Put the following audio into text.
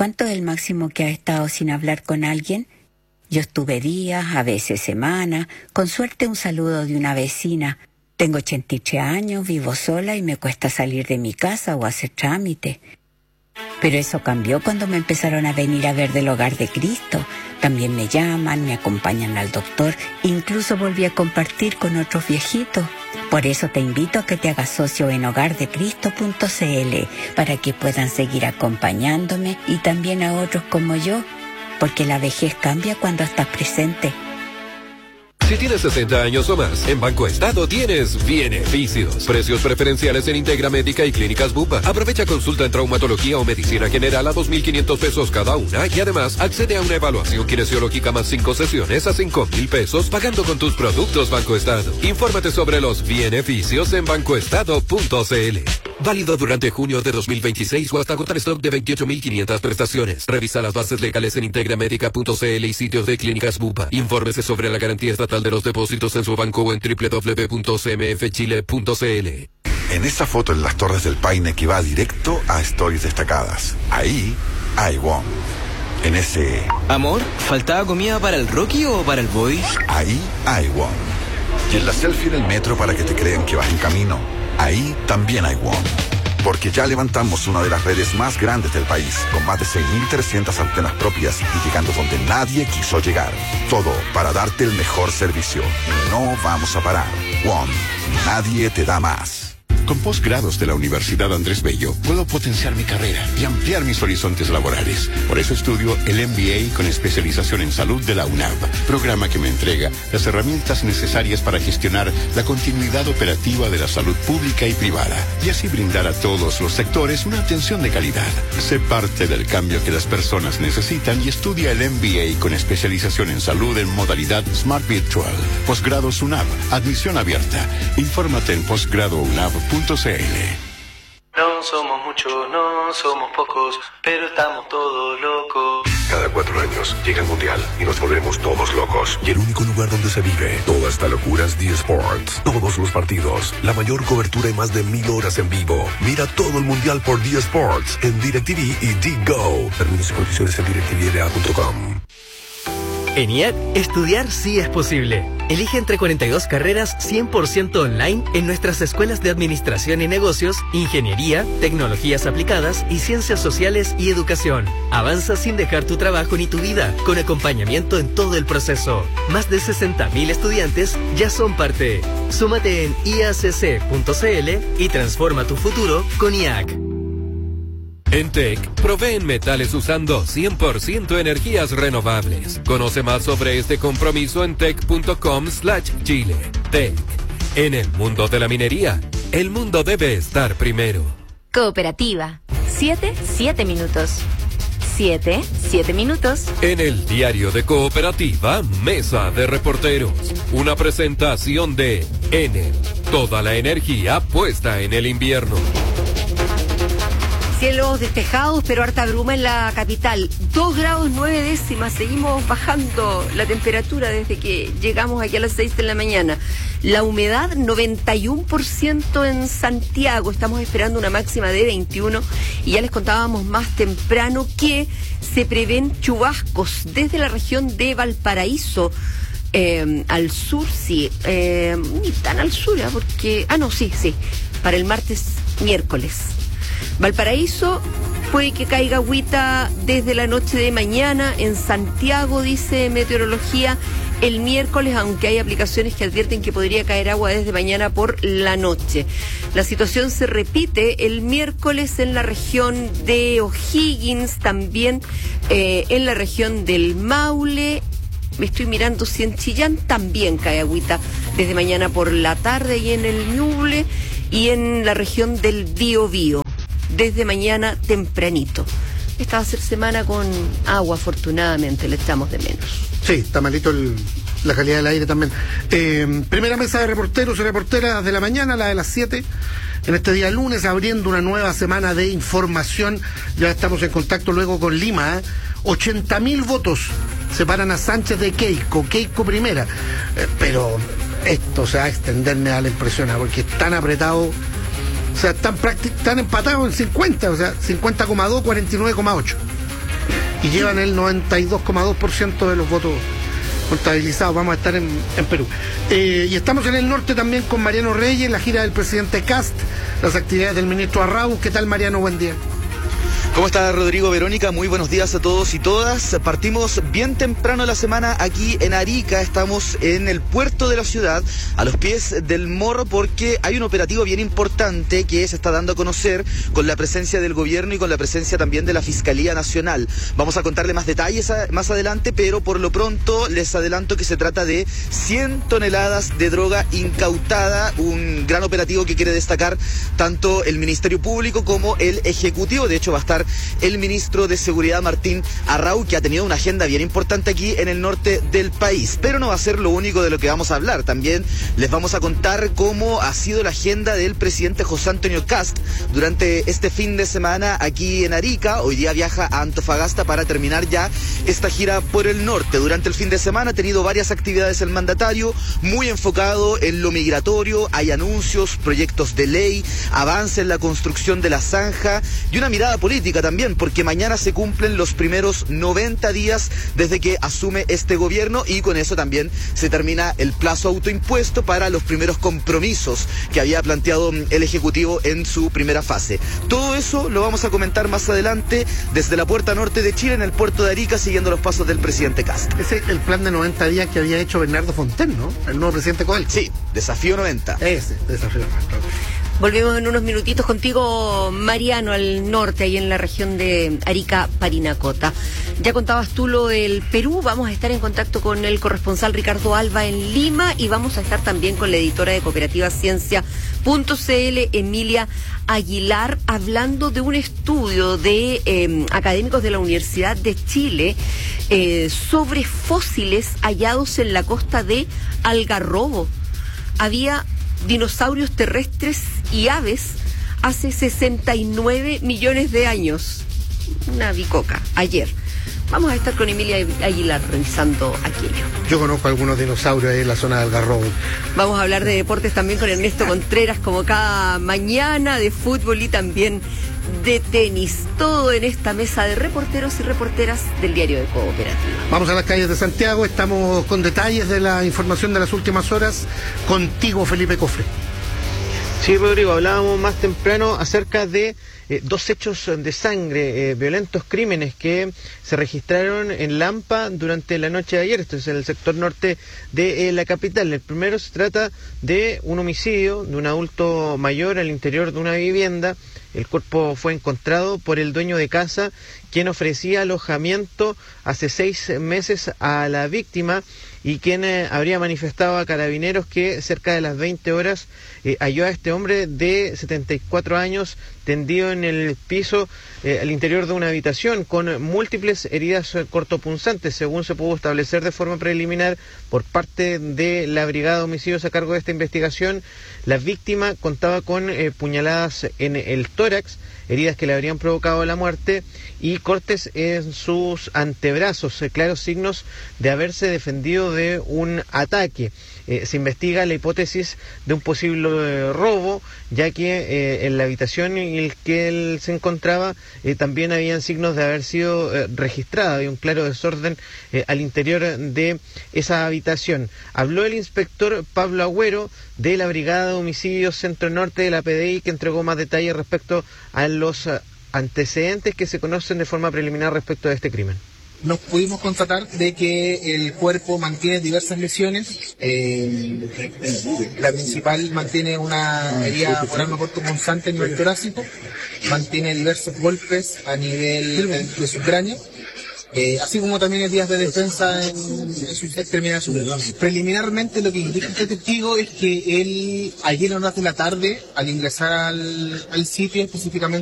¿Cuánto es el máximo que has estado sin hablar con alguien? Yo estuve días, a veces semanas, con suerte un saludo de una vecina. Tengo 83 años, vivo sola y me cuesta salir de mi casa o hacer trámite. Pero eso cambió cuando me empezaron a venir a ver del Hogar de Cristo. También me llaman, me acompañan al doctor, incluso volví a compartir con otros viejitos. Por eso te invito a que te hagas socio en hogardecristo.cl para que puedan seguir acompañándome y también a otros como yo, porque la vejez cambia cuando estás presente. Si tienes 60 años o más, en Banco Estado tienes beneficios. Precios preferenciales en Integra Médica y Clínicas Bupa. Aprovecha consulta en traumatología o medicina general a 2.500 pesos cada una y además accede a una evaluación kinesiológica más 5 sesiones a 5.000 pesos pagando con tus productos Banco Estado. Infórmate sobre los beneficios en bancoestado.cl. Válido durante junio de 2026 o hasta agotar stock de 28.500 prestaciones. Revisa las bases legales en integramedica.cl y sitios de Clínicas Bupa. Infórmese sobre la garantía estatal de los depósitos en su banco o en www.cmfchile.cl. En esa foto en las Torres del Paine que va directo a Stories Destacadas. Ahí hay Wong. En ese... Amor, ¿faltaba comida para el Rocky o para el Boy? Ahí hay Wong. Y en la selfie en el metro para que te crean que vas en camino. Ahí también hay Wong. Porque ya levantamos una de las redes más grandes del país, con más de 6.300 antenas propias y llegando donde nadie quiso llegar. Todo para darte el mejor servicio. No vamos a parar. Wong. Nadie te da más. Con posgrados de la Universidad Andrés Bello, puedo potenciar mi carrera y ampliar mis horizontes laborales. Por eso estudio el MBA con especialización en salud de la UNAV, programa que me entrega las herramientas necesarias para gestionar la continuidad operativa de la salud pública y privada, y así brindar a todos los sectores una atención de calidad. Sé parte del cambio que las personas necesitan y estudia el MBA con especialización en salud en modalidad Smart Virtual. Posgrados UNAV, admisión abierta. Infórmate en posgradounab.cl. No somos muchos, no somos pocos, pero estamos todos locos. Cada 4 años llega el Mundial y nos volvemos todos locos. Y el único lugar donde se vive toda esta locura es D Sports. Todos los partidos, la mayor cobertura y más de 1.000 horas en vivo. Mira todo el Mundial por D Sports en DirecTV y D-Go. Términos y condiciones en directvla.com. En IAC, estudiar sí es posible. Elige entre 42 carreras 100% online en nuestras escuelas de Administración y Negocios, Ingeniería, Tecnologías Aplicadas y Ciencias Sociales y Educación. Avanza sin dejar tu trabajo ni tu vida, con acompañamiento en todo el proceso. Más de 60.000 estudiantes ya son parte. Súmate en iacc.cl y transforma tu futuro con IAC. En TEC, proveen metales usando 100% energías renovables. Conoce más sobre este compromiso en tec.com/Chile. TEC. En el mundo de la minería, el mundo debe estar primero. Cooperativa. 7 minutos. 7 minutos. En el diario de Cooperativa, Mesa de Reporteros. Una presentación de Enel. Toda la energía puesta en el invierno. Cielos despejados, pero harta bruma en la capital. 2 grados 9 décimas. Seguimos bajando la temperatura desde que llegamos aquí a las 6 de la mañana. La humedad, 91% en Santiago. Estamos esperando una máxima de 21. Y ya les contábamos más temprano que se prevén chubascos desde la región de Valparaíso. Al sur, sí. Ni tan al sur, porque... sí. Para el miércoles. Valparaíso, puede que caiga agüita desde la noche de mañana. En Santiago, dice meteorología, el miércoles, aunque hay aplicaciones que advierten que podría caer agua desde mañana por la noche. La situación se repite el miércoles en la región de O'Higgins, también en la región del Maule. Me estoy mirando si en Chillán también cae agüita desde mañana por la tarde y en el Ñuble y en la región del Biobío. Desde mañana tempranito. Esta va a ser semana con agua, afortunadamente, le echamos de menos. Sí, está malito la calidad del aire también. Primera mesa de reporteros y reporteras de la mañana, la de las 7. En este día lunes, abriendo una nueva semana de información. Ya estamos en contacto luego con Lima. 80.000 votos separan a Sánchez de Keiko primera. Pero esto se va a extender, me da la impresión, porque es tan apretado. O sea, están empatados en 50, o sea, 50,2, 49,8. y llevan el 92,2% de los votos contabilizados. Vamos a estar en Perú. Y estamos en el norte también con Mariano Reyes, la gira del presidente Kast, las actividades del ministro Arrau. ¿Qué tal, Mariano? Buen día. ¿Cómo está, Rodrigo, Verónica? Muy buenos días a todos y todas. Partimos bien temprano la semana aquí en Arica. Estamos en el puerto de la ciudad, a los pies del Morro, porque hay un operativo bien importante que se está dando a conocer con la presencia del gobierno y con la presencia también de la Fiscalía Nacional. Vamos a contarle más detalles más adelante, pero por lo pronto les adelanto que se trata de 100 toneladas de droga incautada, un gran operativo que quiere destacar tanto el Ministerio Público como el Ejecutivo. De hecho, va a estar el ministro de Seguridad, Martín Arrau, que ha tenido una agenda bien importante aquí en el norte del país. Pero no va a ser lo único de lo que vamos a hablar. También les vamos a contar cómo ha sido la agenda del presidente José Antonio Kast durante este fin de semana aquí en Arica. Hoy día viaja a Antofagasta para terminar ya esta gira por el norte. Durante el fin de semana ha tenido varias actividades el mandatario, muy enfocado en lo migratorio. Hay anuncios, proyectos de ley, avance en la construcción de la zanja y una mirada política también, porque mañana se cumplen los primeros 90 días desde que asume este gobierno, y con eso también se termina el plazo autoimpuesto para los primeros compromisos que había planteado el Ejecutivo en su primera fase. Todo eso lo vamos a comentar más adelante desde la puerta norte de Chile, en el puerto de Arica, siguiendo los pasos del presidente Kast. Ese es el plan de 90 días que había hecho Bernardo Fontaine, ¿no? El nuevo presidente Coelho. Sí, desafío 90. Ese, desafío 90. Volvemos en unos minutitos contigo, Mariano, al norte, ahí en la región de Arica, Parinacota. Ya contabas tú lo del Perú. Vamos a estar en contacto con el corresponsal Ricardo Alba en Lima, y vamos a estar también con la editora de Cooperativa Ciencia.cl, Emilia Aguilar, hablando de un estudio de académicos de la Universidad de Chile sobre fósiles hallados en la costa de Algarrobo. Había dinosaurios terrestres y aves hace 69 millones de años. Una bicoca, ayer. Vamos a estar con Emilia Aguilar revisando aquello. Yo conozco algunos dinosaurios ahí en la zona de Algarrobo. Vamos a hablar de deportes también con Ernesto Contreras, como cada mañana, de fútbol y también de tenis. Todo en esta mesa de reporteros y reporteras del diario de Cooperativa. Vamos a las calles de Santiago. Estamos con detalles de la información de las últimas horas. Contigo, Felipe Cofre. Sí, Rodrigo, hablábamos más temprano acerca de dos hechos de sangre, violentos crímenes que se registraron en Lampa durante la noche de ayer. Esto es en el sector norte de la capital. El primero se trata de un homicidio de un adulto mayor al interior de una vivienda. El cuerpo fue encontrado por el dueño de casa, quien ofrecía alojamiento hace 6 meses a la víctima, y quien habría manifestado a Carabineros que cerca de las 20 horas halló a este hombre de 74 años tendido en el piso al interior de una habitación con múltiples heridas cortopunzantes, según se pudo establecer de forma preliminar por parte de la Brigada de Homicidios a cargo de esta investigación. La víctima contaba con puñaladas en el tórax, heridas que le habrían provocado la muerte, y cortes en sus antebrazos, claros signos de haberse defendido de un ataque. Se investiga la hipótesis de un posible robo, ya que en la habitación en la que él se encontraba también habían signos de haber sido registrada. Había un claro desorden al interior de esa habitación. Habló el inspector Pablo Agüero de la Brigada de Homicidios Centro Norte de la PDI, que entregó más detalles respecto a los antecedentes que se conocen de forma preliminar respecto de este crimen. Nos pudimos constatar de que el cuerpo mantiene diversas lesiones. La principal mantiene una herida por arma cortopunzante a nivel torácico, mantiene diversos golpes a nivel de su cráneo, así como también heridas de defensa en sus extremidades superiores. Preliminarmente, lo que indica este testigo es que él, ayer en horas de la tarde, al ingresar al sitio específicamente